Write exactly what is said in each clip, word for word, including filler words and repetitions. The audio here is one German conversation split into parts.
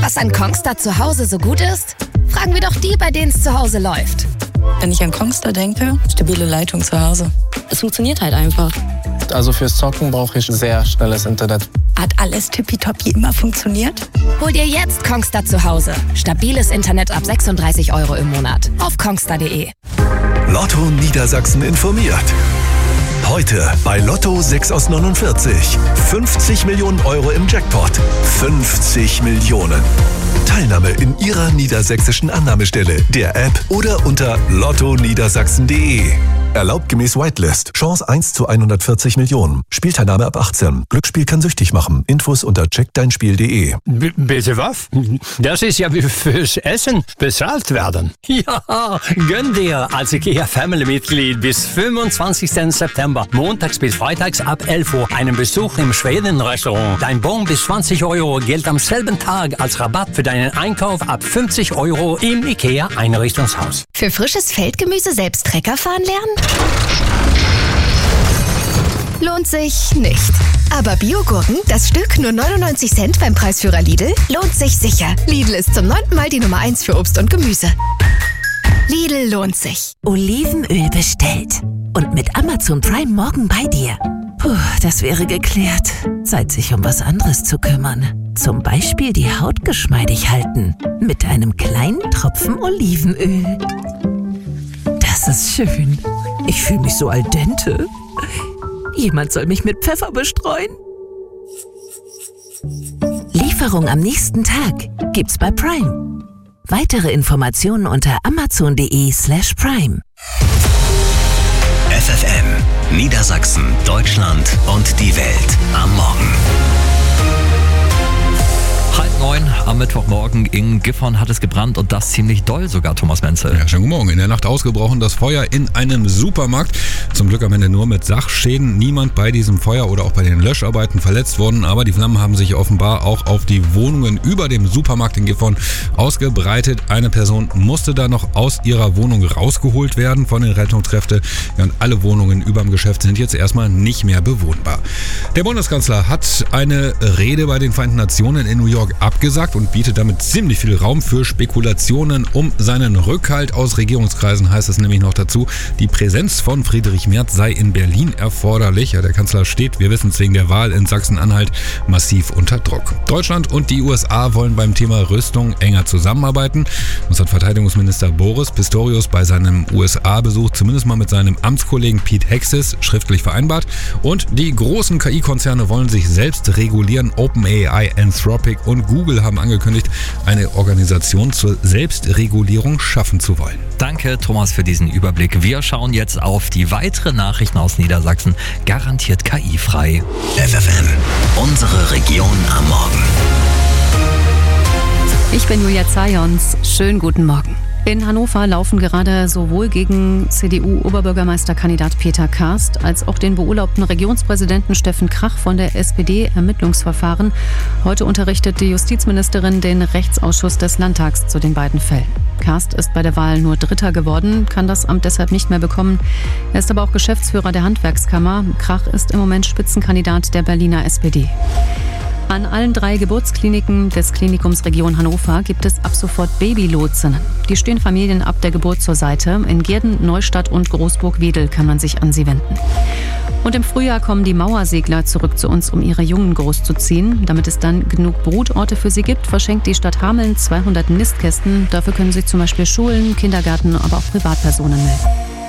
Was an Kongstar zu Hause so gut ist? Fragen wir doch die, bei denen es zu Hause läuft. Wenn ich an Kongstar denke, stabile Leitung zu Hause. Es funktioniert halt einfach. Also fürs Zocken brauche ich sehr schnelles Internet. Hat alles tippitoppi immer funktioniert? Hol dir jetzt Kongstar zu Hause. Stabiles Internet ab sechsunddreißig Euro im Monat. Auf kongstar punkt de. Lotto Niedersachsen informiert. Heute bei Lotto sechs aus neunundvierzig. fünfzig Millionen Euro im Jackpot. fünfzig Millionen. Teilnahme in Ihrer niedersächsischen Annahmestelle, der App oder unter lotto niedersachsen punkt de. Erlaubt gemäß Whitelist. Chance eins zu hundertvierzig Millionen. Spielteilnahme ab achtzehn. Glücksspiel kann süchtig machen. Infos unter check dein spiel punkt de. B- bitte was? Das ist ja wie fürs Essen bezahlt werden. Ja, gönn dir als IKEA-Family-Mitglied bis fünfundzwanzigsten September, montags bis freitags ab elf Uhr, einen Besuch im Schweden-Restaurant. Dein Bon bis zwanzig Euro gilt am selben Tag als Rabatt für deinen Einkauf ab fünfzig Euro im IKEA-Einrichtungshaus. Für frisches Feldgemüse selbst Trecker fahren lernen? Lohnt sich nicht. Aber Biogurken, das Stück nur neunundneunzig Cent beim Preisführer Lidl, lohnt sich sicher. Lidl ist zum neunten Mal die Nummer eins für Obst und Gemüse. Lidl lohnt sich. Olivenöl bestellt. Und mit Amazon Prime morgen bei dir. Puh, das wäre geklärt. Zeit, sich um was anderes zu kümmern. Zum Beispiel die Haut geschmeidig halten. Mit einem kleinen Tropfen Olivenöl. Das ist schön. Ich fühle mich so al dente. Jemand soll mich mit Pfeffer bestreuen. Lieferung am nächsten Tag gibt's bei Prime. Weitere Informationen unter amazon punkt de slash prime. F F M, Niedersachsen, Deutschland und die Welt am Morgen. Halb neun am Mittwochmorgen in Gifhorn hat es gebrannt und das ziemlich doll sogar, Thomas Menzel. Ja, schönen guten Morgen. In der Nacht ausgebrochen das Feuer in einem Supermarkt. Zum Glück am Ende nur mit Sachschäden. Niemand bei diesem Feuer oder auch bei den Löscharbeiten verletzt worden, aber die Flammen haben sich offenbar auch auf die Wohnungen über dem Supermarkt in Gifhorn ausgebreitet. Eine Person musste da noch aus ihrer Wohnung rausgeholt werden von den Rettungskräften. Ja, und alle Wohnungen über dem Geschäft sind jetzt erstmal nicht mehr bewohnbar. Der Bundeskanzler hat eine Rede bei den Vereinten Nationen in New York abgesagt und bietet damit ziemlich viel Raum für Spekulationen um seinen Rückhalt. Aus Regierungskreisen heißt es nämlich noch dazu, die Präsenz von Friedrich Merz sei in Berlin erforderlich. Ja, der Kanzler steht, wir wissen es wegen der Wahl in Sachsen-Anhalt, massiv unter Druck. Deutschland und die U S A wollen beim Thema Rüstung enger zusammenarbeiten. Das hat Verteidigungsminister Boris Pistorius bei seinem U S A-Besuch zumindest mal mit seinem Amtskollegen Pete Hegseth schriftlich vereinbart. Und die großen K I-Konzerne wollen sich selbst regulieren. OpenAI, Anthropic und Google haben angekündigt, eine Organisation zur Selbstregulierung schaffen zu wollen. Danke, Thomas, für diesen Überblick. Wir schauen jetzt auf die weiteren Nachrichten aus Niedersachsen. Garantiert K I-frei. F F M, unsere Region am Morgen. Ich bin Julia Zajons. Schönen guten Morgen. In Hannover laufen gerade sowohl gegen C D U-Oberbürgermeisterkandidat Peter Karst als auch den beurlaubten Regionspräsidenten Steffen Krach von der S P D Ermittlungsverfahren. Heute unterrichtet die Justizministerin den Rechtsausschuss des Landtags zu den beiden Fällen. Karst ist bei der Wahl nur Dritter geworden, kann das Amt deshalb nicht mehr bekommen. Er ist aber auch Geschäftsführer der Handwerkskammer. Krach ist im Moment Spitzenkandidat der Berliner S P D. An allen drei Geburtskliniken des Klinikums Region Hannover gibt es ab sofort Babylotsinnen. Die stehen Familien ab der Geburt zur Seite. In Gehrden, Neustadt und Großburg-Wedel kann man sich an sie wenden. Und im Frühjahr kommen die Mauersegler zurück zu uns, um ihre Jungen großzuziehen. Damit es dann genug Brutorte für sie gibt, verschenkt die Stadt Hameln zweihundert Nistkästen. Dafür können sich zum Beispiel Schulen, Kindergärten, aber auch Privatpersonen melden.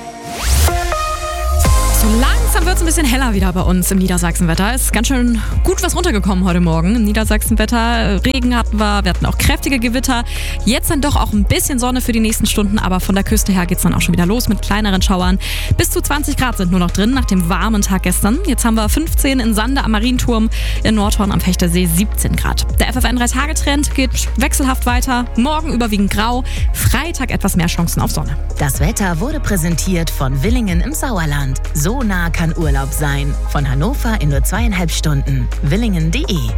So langsam wird es ein bisschen heller wieder bei uns im Niedersachsenwetter. Ist ganz schön gut was runtergekommen heute Morgen im Niedersachsenwetter. Regen hatten wir, wir hatten auch kräftige Gewitter. Jetzt dann doch auch ein bisschen Sonne für die nächsten Stunden, aber von der Küste her geht es dann auch schon wieder los mit kleineren Schauern. Bis zu zwanzig Grad sind nur noch drin nach dem warmen Tag gestern. Jetzt haben wir fünfzehn in Sande am Marienturm, in Nordhorn am Fechtersee siebzehn Grad. Der F F N drei Tage Trend geht wechselhaft weiter. Morgen überwiegend grau, Freitag etwas mehr Chancen auf Sonne. Das Wetter wurde präsentiert von Willingen im Sauerland. So nah kann Urlaub sein. Von Hannover in nur zweieinhalb Stunden. willingen punkt de.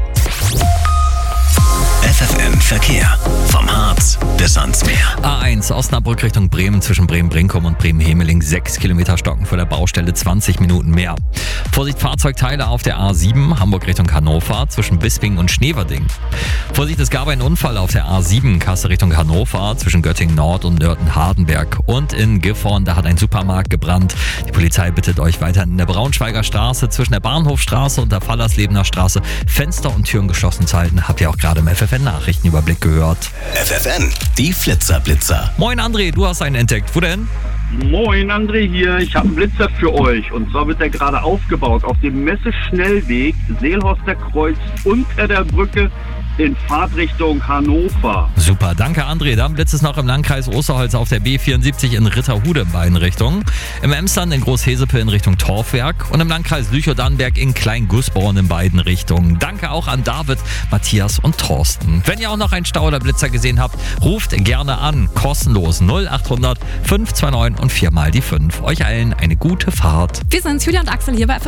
F F M Verkehr. Vom Harz bis ans Meer. A eins Osnabrück Richtung Bremen zwischen Bremen-Brinkum und Bremen-Hemeling. sechs Kilometer Stocken vor der Baustelle, zwanzig Minuten mehr. Vorsicht Fahrzeugteile auf der A sieben Hamburg Richtung Hannover zwischen Bisping und Schneverding. Vorsicht, es gab einen Unfall auf der A sieben, Kassel Richtung Hannover, zwischen Göttingen Nord und Nörten-Hardenberg. Und in Gifhorn, da hat ein Supermarkt gebrannt. Die Polizei bittet euch weiterhin in der Braunschweiger Straße zwischen der Bahnhofstraße und der Fallerslebener Straße Fenster und Türen geschlossen zu halten. Habt ihr auch gerade im F F N-Nachrichtenüberblick gehört. F F N, die Flitzerblitzer. Moin André, du hast einen entdeckt. Wo denn? Moin André hier, ich habe einen Blitzer für euch. Und zwar wird der gerade aufgebaut auf dem Messeschnellweg Seelhorster Kreuz unter der Brücke in Fahrtrichtung Hannover. Super, danke André. Dann blitzt es noch im Landkreis Osterholz auf der B vierundsiebzig in Ritterhude in beiden Richtungen. Im Emsland in Großhesepe in Richtung Torfwerk und im Landkreis Lüchow-Dannenberg in Klein-Gußborn in beiden Richtungen. Danke auch an David, Matthias und Thorsten. Wenn ihr auch noch einen Stau oder Blitzer gesehen habt, ruft gerne an. Kostenlos null achthundert fünf zwei neun und viermal die fünf. Euch allen eine gute Fahrt. Wir sind Julia und Axel hier bei F F N.